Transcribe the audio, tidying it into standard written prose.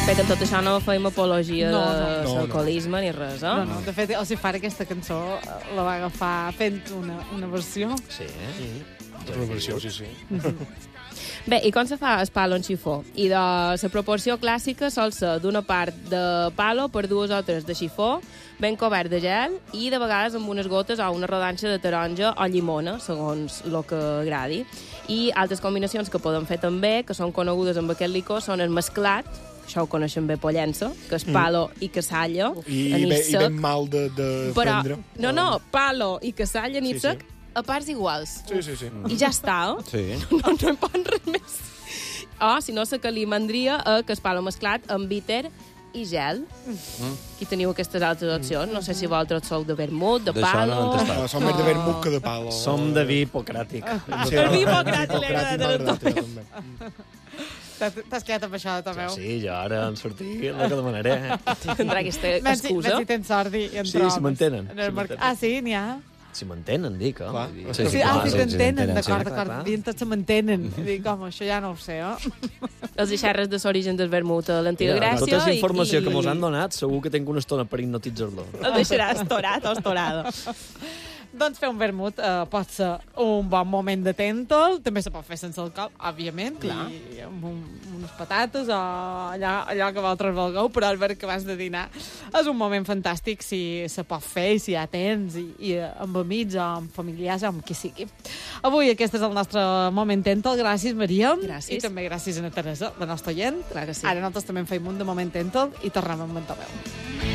Fet, amb tot això no feim apologia de l'alcoholisme ni res, eh? No, de fet, el Cifar aquesta cançó la va agafar fent una versió. Sí, Una versió, sí. Bé, i com se fa el palo en xifó? I de la proporció clàssica sol ser d'una part de palo per 2 o 3 de xifó, ben cobert de gel i de vegades amb unes gotes o una rodanxa de taronja o llimona, segons el que agradi. I altres combinacions que podem fer també, que són conegudes amb aquest licor, són el mesclat, això ho coneixem bé Pollença, que és palo i cassalla, I ben mal de prendre. Però, no, palo i cassalla, nit sec, a parts iguals. Sí. I ja està, eh? Sí. No hi pot res més. Si no, la calimandria, que és palo mesclat amb bitter i gel. Aquí teniu aquestes altres opcions. No sé si vosaltres sou de vermut, de D'això palo... no en tastat. Som més de vermut que de palo. Som de vi hipocràtic. El vi hipocràtic li agrada a tothom. T'has quedat amb això de Tomeu. Sí, jo ara en sortir el que demanaré. Tindrà aquesta Menys excusa. si tens sort i en Sí, trobes. si m'entenen. En el mercat. Sí, n'hi ha. Si m'entenen, dic, eh? Clar. Vull dir- Sí, clar, si t'entenen, d'acord, clar, clar. Dient tots se m'entenen. Dic, home, això ja no ho sé, Els xerres de l'origen del vermut a l'antiga Mira, Gràcia. tota la informació que mos han donat, segur que tinc una estona per hipnotitzar-lo. El deixaràs torat o estorada. Doncs fer un vermut pot ser un bon moment de tèntol, també se pot fer sense alcohol, òbviament, i amb unes patates o allò que vosaltres vulgueu, però el ver que abans de dinar és un moment fantàstic si se pot fer, si ja tens, i amb amics o amb familiars o amb qui sigui. Avui aquest és el nostre moment tèntol. Gràcies, Maria. Gràcies. I també gràcies a Teresa, la nostra oient. Clar que sí. Ara nosaltres també en feim un de moment tèntol i tornem amb en Tomeu.